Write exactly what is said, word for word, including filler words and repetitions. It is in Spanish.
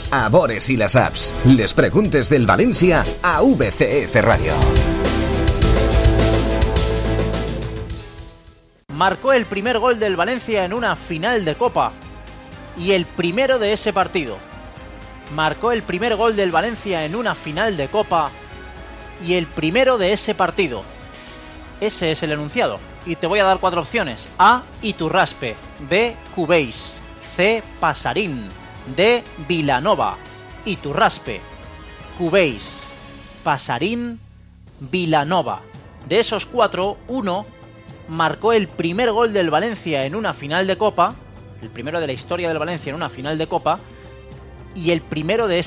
a Bores y las apps. Les preguntes del Valencia a V C F Radio. Marcó el primer gol del Valencia en una final de Copa y el primero de ese partido. Marcó el primer gol del Valencia en una final de Copa y el primero de ese partido. Ese es el enunciado. Y te voy a dar cuatro opciones. A. Iturraspe. B. Cubéis. C. Pasarín. D. Vilanova. Iturraspe, Cubéis, Pasarín, Vilanova. De esos cuatro, uno marcó el primer gol del Valencia en una final de Copa, el primero de la historia del Valencia en una final de Copa, y el primero de ese